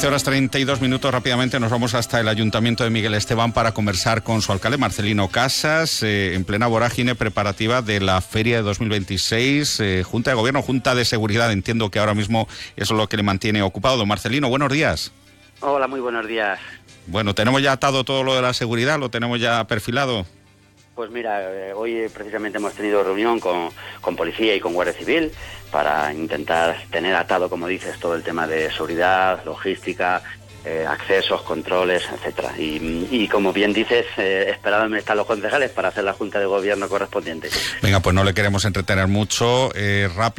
13:32. Rápidamente nos vamos hasta el Ayuntamiento de Miguel Esteban para conversar con su alcalde, Marcelino Casas, en plena vorágine preparativa de la Feria de 2026, Junta de Gobierno, Junta de Seguridad. Entiendo que ahora mismo eso es lo que le mantiene ocupado. Don Marcelino, buenos días. Hola, muy buenos días. Bueno, ¿tenemos ya atado todo lo de la seguridad? ¿Lo tenemos ya perfilado? Pues mira, hoy precisamente hemos tenido reunión con Policía y con Guardia Civil para intentar tener atado, como dices, todo el tema de seguridad, logística, accesos, controles, etcétera. Y como bien dices, esperándome están los concejales para hacer la Junta de Gobierno correspondiente. Venga, pues no le queremos entretener mucho. Rápido.